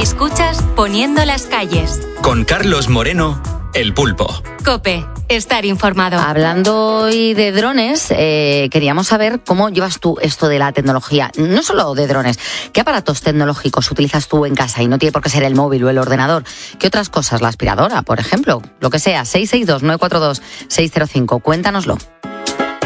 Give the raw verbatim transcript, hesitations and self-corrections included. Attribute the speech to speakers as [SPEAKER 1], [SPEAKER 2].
[SPEAKER 1] Escuchas Poniendo las calles.
[SPEAKER 2] Con Carlos Moreno, El Pulpo.
[SPEAKER 1] COPE, estar informado.
[SPEAKER 3] Hablando hoy de drones, eh, queríamos saber cómo llevas tú esto de la tecnología. No solo de drones, ¿qué aparatos tecnológicos utilizas tú en casa? Y no tiene por qué ser el móvil o el ordenador. ¿Qué otras cosas? La aspiradora, por ejemplo. Lo que sea, seis seis dos, nueve cuatro dos, seis cero cinco. Cuéntanoslo.